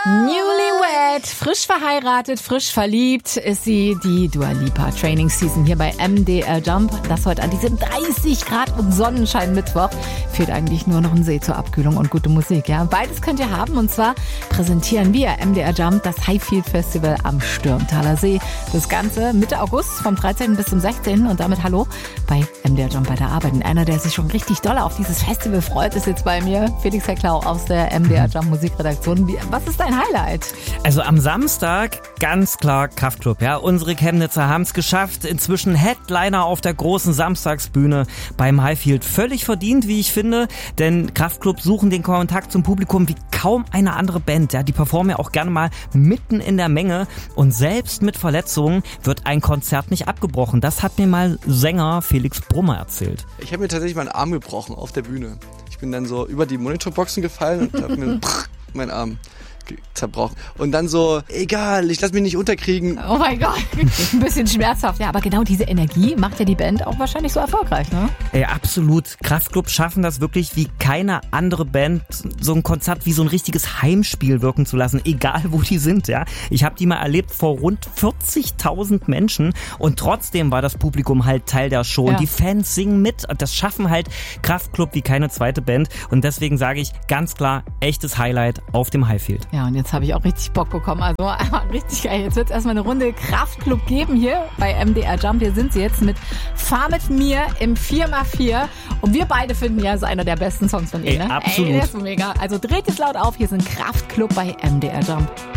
Newlywed, frisch verheiratet, frisch verliebt ist sie, die Dua Lipa Training Season hier bei MDR Jump. Das heute an diesem 30 Grad und Sonnenschein Mittwoch. Fehlt eigentlich nur noch ein See zur Abkühlung und gute Musik. Ja, beides könnt ihr haben und zwar präsentieren wir MDR Jump das Highfield Festival am Stürmtaler See. Das Ganze Mitte August vom 13. bis zum 16. und damit hallo bei MDR Jump bei der Arbeit. Und einer, der sich schon richtig doll auf dieses Festival freut, ist jetzt bei mir Felix Herklau aus der MDR Jump Musikredaktion. Was ist dein Highlight? Also am Samstag ganz klar Kraftklub. Ja, unsere Chemnitzer haben es geschafft. Inzwischen Headliner auf der großen Samstagsbühne beim Highfield. Völlig verdient, wie ich finde, denn Kraftklub suchen den Kontakt zum Publikum wie kaum eine andere Band. Ja, die performen ja auch gerne mal mitten in der Menge und selbst mit Verletzungen wird ein Konzert nicht abgebrochen. Das hat mir mal Sänger Felix Brummer erzählt. Ich habe mir tatsächlich meinen Arm gebrochen auf der Bühne. Ich bin dann so über die Monitorboxen gefallen und habe mir meinen Arm zerbrochen. Und dann so, egal, ich lass mich nicht unterkriegen. Oh mein Gott, ein bisschen schmerzhaft. Ja, aber genau diese Energie macht ja die Band auch wahrscheinlich so erfolgreich, ne? Ey, absolut. Kraftklub schaffen das wirklich wie keine andere Band, so ein Konzert wie so ein richtiges Heimspiel wirken zu lassen, egal wo die sind, ja. Ich habe die mal erlebt vor rund 40.000 Menschen und trotzdem war das Publikum halt Teil der Show. Ja. Und die Fans singen mit. Das schaffen halt Kraftklub wie keine zweite Band und deswegen sage ich ganz klar, echtes Highlight auf dem Highfield. Ja, und jetzt habe ich auch richtig Bock bekommen. Also richtig geil. Jetzt wird es erstmal eine Runde Kraftklub geben hier bei MDR Jump. Hier sind sie jetzt mit Fahr mit mir im 4x4. Und wir beide finden ja, es ist einer der besten Songs von ihnen. Ne? Absolut. Ey, der ist so mega. Also dreht es laut auf. Hier sind Kraftklub bei MDR Jump.